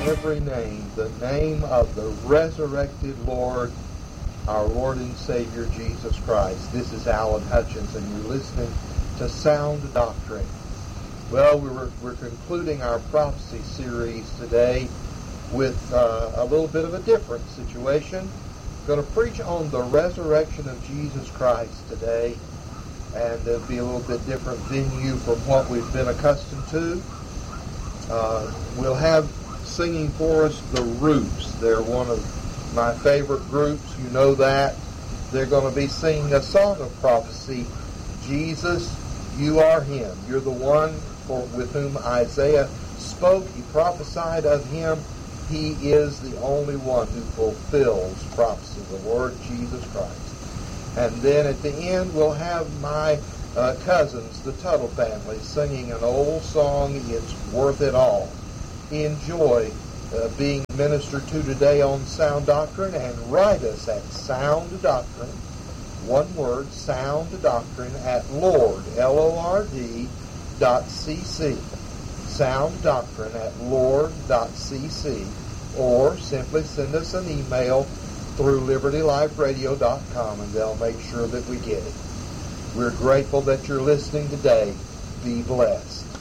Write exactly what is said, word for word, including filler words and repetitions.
every name, the name of the resurrected Lord, our Lord and Savior, Jesus Christ. This is Alan Hutchins, and you're listening to Sound Doctrine. Well, we're, we're concluding our prophecy series today with uh, a little bit of a different situation. I'm going to preach on the resurrection of Jesus Christ today, and it'll be a little bit different venue from what we've been accustomed to. Uh, we'll have singing for us the Roots. They're one of my favorite groups. You know that. They're going to be singing a song of prophecy. Jesus, you are him. You're the one for, with whom Isaiah spoke. He prophesied of him. He is the only one who fulfills prophecy, the Lord Jesus Christ. And then at the end, we'll have my uh, cousins, the Tuttle family, singing an old song, It's Worth It All. Enjoy uh, being ministered to today on Sound Doctrine, and write us at Sound Doctrine, one word, Sound Doctrine, at Lord, L O R D, dot C C. Sound Doctrine at Lord dot C C, or simply send us an email through liberty life radio dot com, and they'll make sure that we get it. We're grateful that you're listening today. Be blessed.